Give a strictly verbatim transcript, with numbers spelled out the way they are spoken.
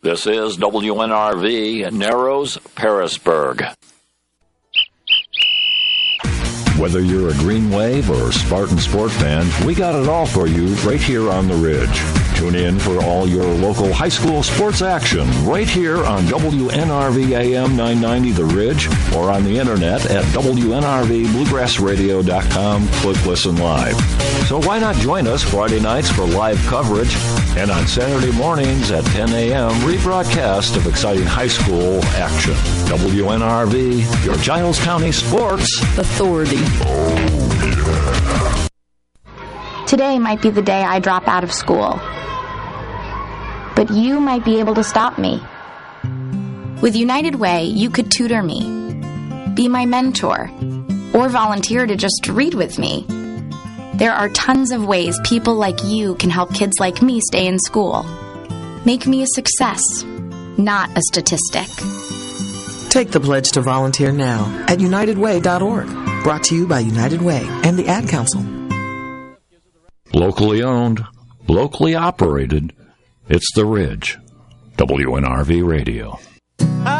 This is W N R V, Narrows, Pearisburg. Whether you're a Green Wave or Spartan Sport fan, we got it all for you right here on the Ridge. Tune in for all your local high school sports action right here on W N R V A M nine ninety The Ridge or on the internet at W N R V bluegrass radio dot com. Click Listen Live. So why not join us Friday nights for live coverage and on Saturday mornings at ten a.m. rebroadcast of exciting high school action. W N R V, your Giles County Sports Authority. Oh, yeah. Today might be the day I drop out of school. But you might be able to stop me. With United Way, you could tutor me, be my mentor, or volunteer to just read with me. There are tons of ways people like you can help kids like me stay in school. Make me a success, not a statistic. Take the pledge to volunteer now at united way dot org. Brought to you by United Way and the Ad Council. Locally owned, locally operated, it's The Ridge. W N R V Radio.